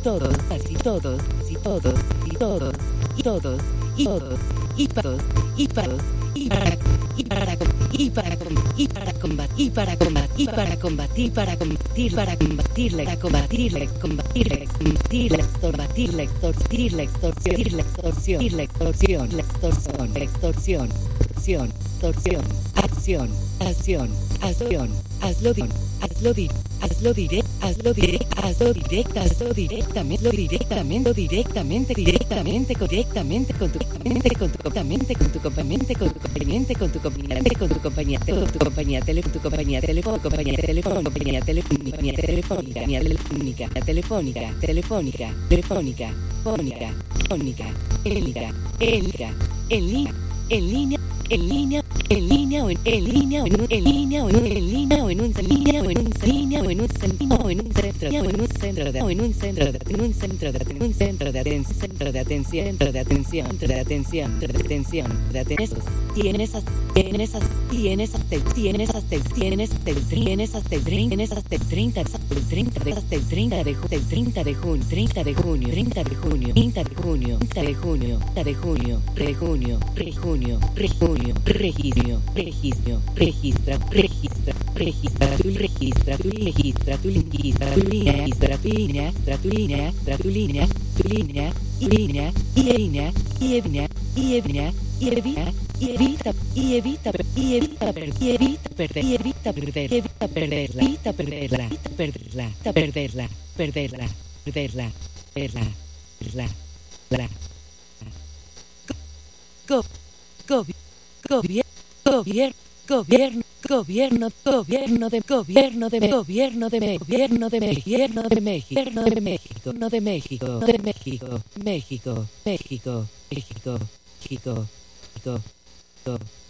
todos, así todos, y todos, y todos, y todos, y todos, y todos, y todos, y para combatir la extorsión, acción, hazlo directamente con tu compañía telefónica, en línea o en un centro de atención. Tienes hasta Gobierno de México.